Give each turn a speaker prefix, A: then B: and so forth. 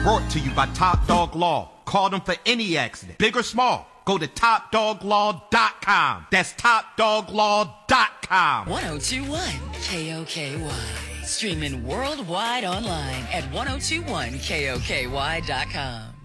A: Brought to you by Top Dog Law. Call them for any accident, big or small. Go to TopDogLaw.com. That's TopDogLaw.com.
B: 1021 KOKY. Streaming worldwide online at 1021KOKY.com.